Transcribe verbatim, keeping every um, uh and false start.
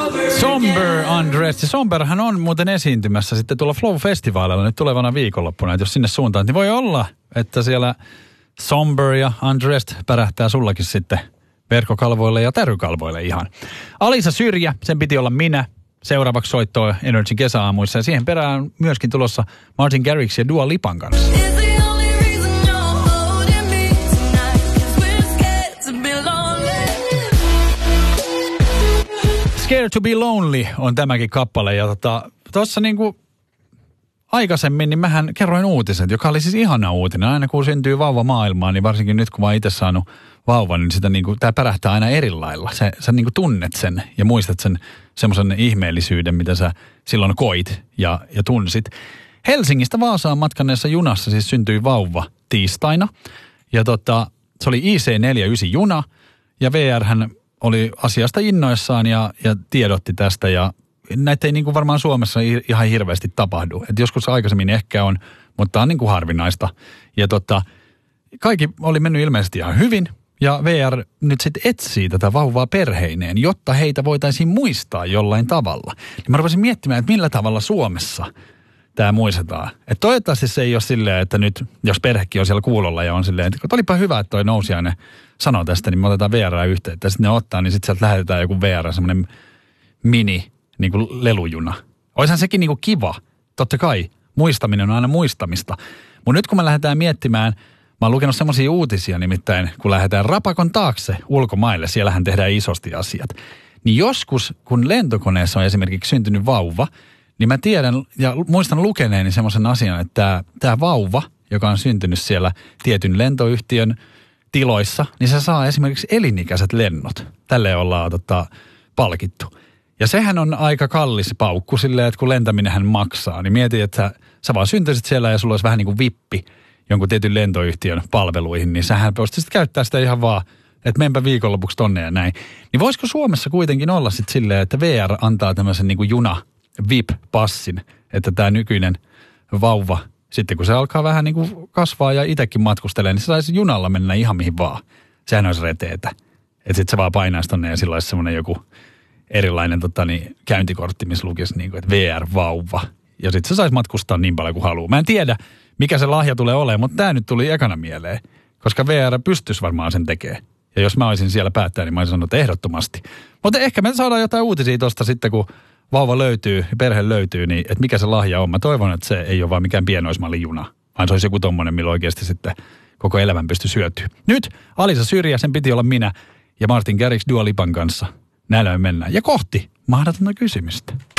Somber Undressed. Somberhan on muuten esiintymässä sitten tuolla Flow-festivaalilla nyt tulevana viikonloppuna. Että jos sinne suuntaan, niin voi olla, että siellä Somber ja Undressed pärähtää sullakin sitten verkkokalvoille ja tärykalvoille ihan. Alisa Syrjä, sen piti olla minä. Seuraavaksi soittoa Energy kesäaamuissa ja siihen perään myöskin tulossa Martin Garrix ja Dua Lipan kanssa. Scared to be lonely on tämäkin kappale ja tota, tuossa niinku aikaisemmin niin mähän kerroin uutiset, joka oli siis ihana uutinen. Aina kun syntyy vauva maailmaan, niin varsinkin nyt kun mä oon itse saanut vauvan, niin sitä niinku, tää pärähtää aina eri lailla. Sä, sä niinku tunnet sen ja muistat sen semmoisen ihmeellisyyden, mitä sä silloin koit ja, ja tunsit. Helsingistä Vaasaan matkanneessa junassa siis syntyi vauva tiistaina ja tota, se oli I C neljäkymmentäyhdeksän juna ja V R-hän oli asiasta innoissaan ja, ja tiedotti tästä ja näitä ei niin kuin varmaan Suomessa ihan hirveästi tapahdu. Et joskus aikaisemmin ehkä on, mutta on niin kuin harvinaista. Ja tota, kaikki oli mennyt ilmeisesti ihan hyvin ja V R nyt sitten etsii tätä vauvaa perheineen, jotta heitä voitaisiin muistaa jollain tavalla. Ja mä rupesin miettimään, että millä tavalla Suomessa tämä muistetaan. Että toivottavasti se ei ole silleen, että nyt jos perhekin on siellä kuulolla ja on silleen, että olipa hyvä, että toi nousiainen sanoo tästä, niin me otetaan V R yhteyttä. Ja sitten ne ottaa, niin sitten sieltä lähetetään joku V R, semmoinen mini niin kuin lelujuna. Oishan sekin niin kuin kiva. Totta kai, muistaminen on aina muistamista. Mutta nyt kun me lähdetään miettimään, mä oon lukenut semmoisia uutisia nimittäin, kun lähdetään rapakon taakse ulkomaille, siellähän tehdään isosti asiat. Niin joskus, kun lentokoneessa on esimerkiksi syntynyt vauva, niin mä tiedän ja muistan lukeneeni semmoisen asian, että tämä vauva, joka on syntynyt siellä tietyn lentoyhtiön tiloissa, niin se saa esimerkiksi elinikäiset lennot. Tälleen ollaan tota, palkittu. Ja sehän on aika kallis paukku silleen, että kun lentäminenhän maksaa, niin mieti, että sä, sä vaan syntyisit siellä ja sulla olisi vähän niin kuin vippi jonkun tietyn lentoyhtiön palveluihin, niin sähän pystyt käyttää sitä ihan vaan, että menpä viikonlopuksi tonne ja näin. Niin voisiko Suomessa kuitenkin olla sitten silleen, että V R antaa tämmöisen niin kuin juna V I P-passin, että tämä nykyinen vauva, sitten kun se alkaa vähän niin kuin kasvaa ja itsekin matkustelee, niin se saisi junalla mennä ihan mihin vaan. Sehän olisi reteetä. Että sitten se vaan painaisi tonne ja sillä olisi semmoinen joku erilainen tota, niin, käyntikortti, missä lukisi niin kuin, että V R-vauva. Ja sitten se saisi matkustaa niin paljon kuin haluaa. Mä en tiedä, mikä se lahja tulee olemaan, mutta tämä nyt tuli ekana mieleen. Koska V R pystyisi varmaan sen tekemään. Ja jos mä olisin siellä päättäjä, niin mä olisin sanonut ehdottomasti. Mutta ehkä me saadaan jotain uutisia tuosta sitten, kun vauva löytyy ja perhe löytyy, niin että mikä se lahja on. Mä toivon, että se ei ole vaan mikään pienoismallijuna, vaan se olisi joku tommonen, millä oikeasti sitten koko elämän pysty syötyä. Nyt Alisa Syrjä, sen piti olla minä ja Martin Garrix Dua Lipan kanssa. Näillä me mennään. Ja kohti mahdotonta kysymystä.